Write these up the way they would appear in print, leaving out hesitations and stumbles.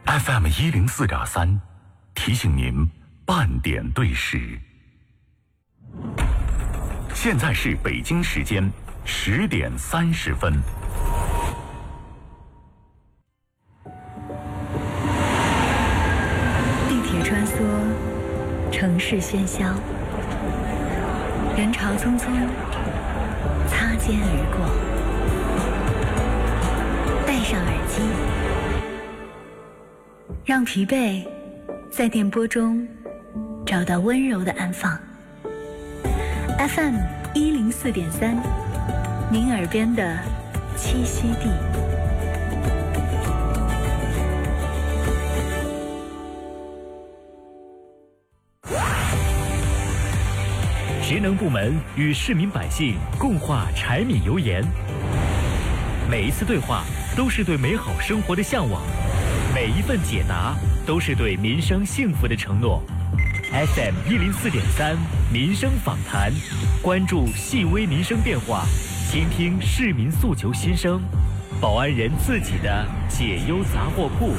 FM 104.3，提醒您半点对时。现在是北京时间10点30分。 地铁穿梭，城市喧嚣，人潮匆匆，擦肩而过。戴上耳机，让疲惫在电波中找到温柔的安放。FM 104.3，您耳边的栖息地。 职能部门与市民百姓共话柴米油盐，每一次对话都是对美好生活的向往，每一份解答都是对民生幸福的承诺。FM 104.3民生访谈，关注细微民生变化，倾听市民诉求心声，保安人自己的解忧杂货铺。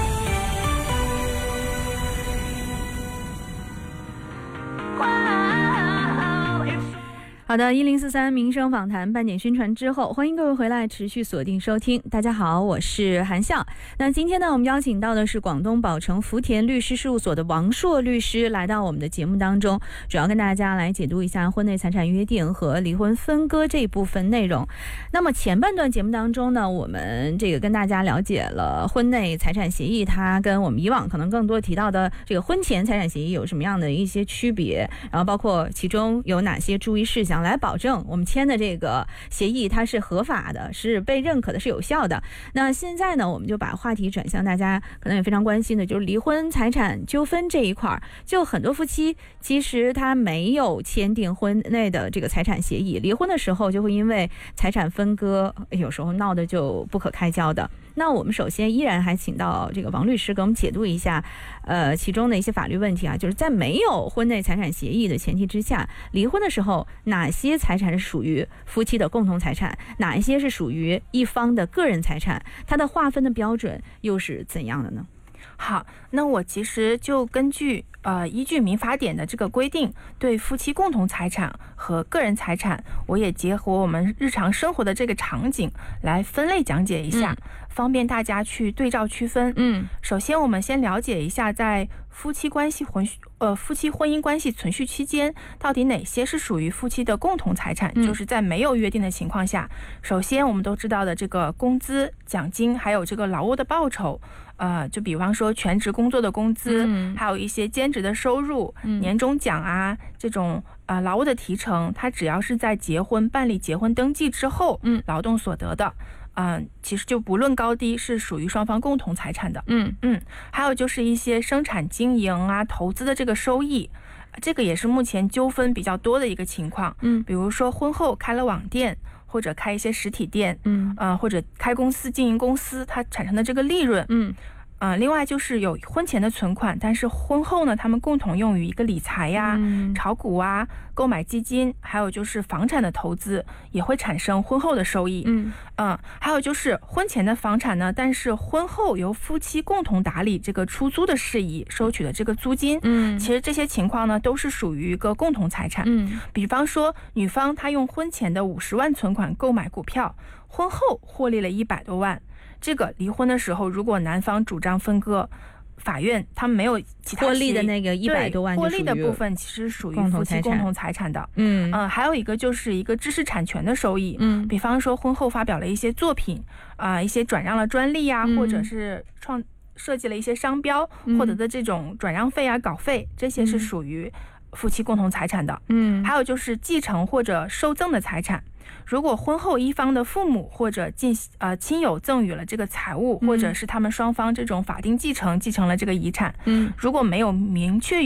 好的，1043民生访谈半点宣传之后，欢迎各位回来持续锁定收听。大家好，我是韩笑。那今天呢，我们邀请到的是广东宝成福田律师事务所的王硕律师来到我们的节目当中，主要跟大家来解读一下婚内财产约定和离婚分割这一部分内容。那么前半段节目当中呢，我们这个跟大家了解了婚内财产协议，它跟我们以往可能更多提到的这个婚前财产协议有什么样的一些区别，然后包括其中有哪些注意事项，来保证我们签的这个协议它是合法的，是被认可的，是有效的。那现在呢，我们就把话题转向大家可能也非常关心的，就是离婚财产纠纷这一块。就很多夫妻其实他没有签订婚内的这个财产协议，离婚的时候就会因为财产分割有时候闹得就不可开交的。那我们首先依然还请到这个王律师给我们解读一下其中的一些法律问题啊，就是在没有婚内财产协议的前提之下，离婚的时候哪些财产是属于夫妻的共同财产，哪一些是属于一方的个人财产，它的划分的标准又是怎样的呢？ 好，那我其实就根据依据民法典的这个规定，对夫妻共同财产和个人财产，我也结合我们日常生活的这个场景来分类讲解一下，方便大家去对照区分。首先我们先了解一下，在夫妻婚姻关系存续期间，到底哪些是属于夫妻的共同财产，就是在没有约定的情况下。首先我们都知道的这个工资、奖金，还有这个劳务的报酬，就比方说全职工作的工资，还有一些兼职的收入，年终奖啊，这种劳务的提成，它只要是在办理结婚登记之后，劳动所得的，其实就不论高低，是属于双方共同财产的。还有就是一些生产经营啊、投资的这个收益，这个也是目前纠纷比较多的一个情况。比如说婚后开了网店，或者开一些实体店，或者开公司经营公司，它产生的这个利润。另外就是有婚前的存款，但是婚后呢，他们共同用于一个理财呀、炒股啊、购买基金，还有就是房产的投资，也会产生婚后的收益。还有就是婚前的房产呢，但是婚后由夫妻共同打理这个出租的事宜，收取的这个租金，其实这些情况呢，都是属于一个共同财产。比方说女方她用婚前的50万存款购买股票，婚后获利了100多万。这个离婚的时候，如果男方主张分割，法院他们没有其他获利的那个100多万， 获利的部分其实属于夫妻共同财产的。还有一个就是一个知识产权的收益。比方说婚后发表了一些作品，一些转让了专利啊，或者是设计了一些商标，获得的这种转让费啊、稿费，这些是属于夫妻共同财产的。还有就是继承或者受赠的财产。如果婚后一方的父母或者亲友赠予了这个财物，或者是他们双方这种法定继承了这个遗产，如果没有明确